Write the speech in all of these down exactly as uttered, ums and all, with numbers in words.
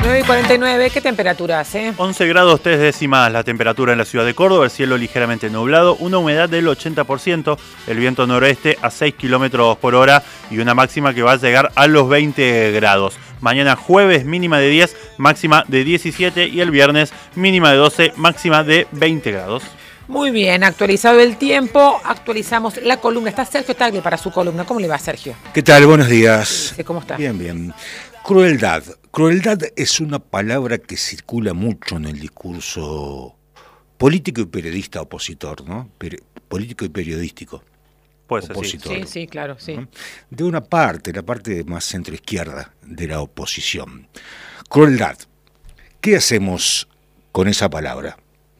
nueve y cuarenta y nueve, ¿qué temperatura hace? once grados tres décimas la temperatura en la ciudad de Córdoba, el cielo ligeramente nublado, una humedad del ochenta por ciento, el viento noroeste a seis kilómetros por hora y una máxima que va a llegar a los veinte grados. Mañana jueves mínima de diez, máxima de diecisiete y el viernes mínima de doce, máxima de veinte grados. Muy bien, actualizado el tiempo, actualizamos la columna. Está Sergio Tagle para su columna. ¿Cómo le va, Sergio? ¿Qué tal? Buenos días. Sí, ¿cómo está? Bien, bien. Crueldad. Crueldad es una palabra que circula mucho en el discurso político y periodista opositor, ¿no? Per- político y periodístico. Pues opositor. Sí, sí, claro, sí. ¿No? De una parte, la parte más centroizquierda de la oposición. Crueldad. ¿Qué hacemos con esa palabra?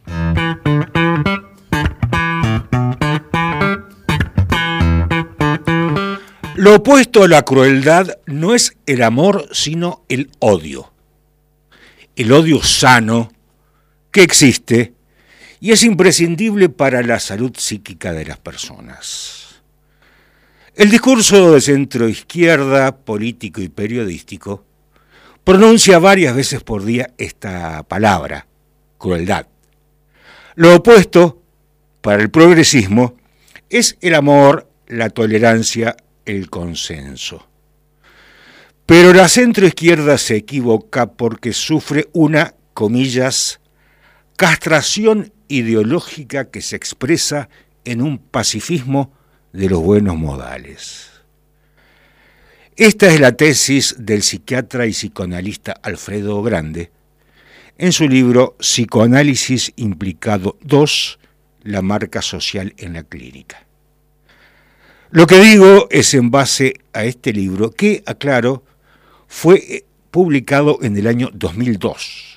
Lo opuesto a la crueldad no es el amor, sino el odio. El odio sano que existe y es imprescindible para la salud psíquica de las personas. El discurso de centroizquierda, político y periodístico, pronuncia varias veces por día esta palabra, crueldad. Lo opuesto, para el progresismo, es el amor, la tolerancia, el consenso. Pero la centroizquierda se equivoca porque sufre una, comillas, castración ideológica que se expresa en un pacifismo de los buenos modales. Esta es la tesis del psiquiatra y psicoanalista Alfredo Grande en su libro Psicoanálisis Implicado dos, la marca social en la clínica. Lo que digo es en base a este libro que, aclaro, fue publicado en el año dos mil dos.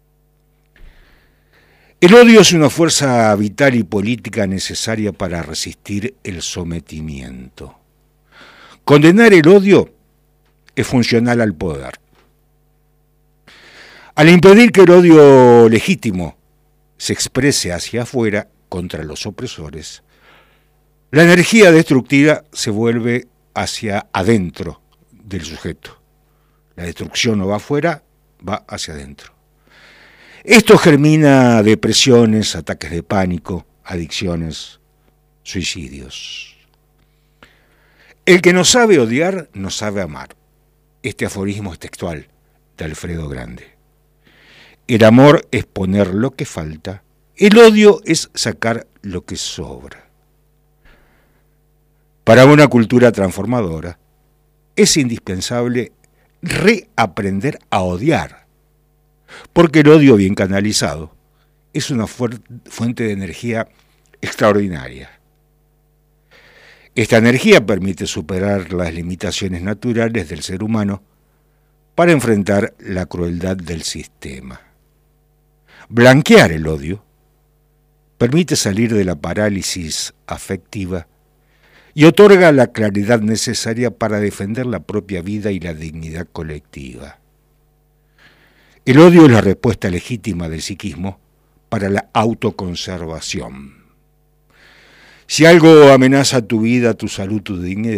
El odio es una fuerza vital y política necesaria para resistir el sometimiento. Condenar el odio es funcional al poder. Al impedir que el odio legítimo se exprese hacia afuera contra los opresores, la energía destructiva se vuelve hacia adentro del sujeto. La destrucción no va afuera, va hacia adentro. Esto germina depresiones, ataques de pánico, adicciones, suicidios. El que no sabe odiar, no sabe amar. Este aforismo es textual de Alfredo Grande. El amor es poner lo que falta, el odio es sacar lo que sobra. Para una cultura transformadora, es indispensable reaprender a odiar, porque el odio bien canalizado es una fuente de energía extraordinaria. Esta energía permite superar las limitaciones naturales del ser humano para enfrentar la crueldad del sistema. Blanquear el odio permite salir de la parálisis afectiva y otorga la claridad necesaria para defender la propia vida y la dignidad colectiva. El odio es la respuesta legítima del psiquismo para la autoconservación. Si algo amenaza tu vida, tu salud, tu dignidad,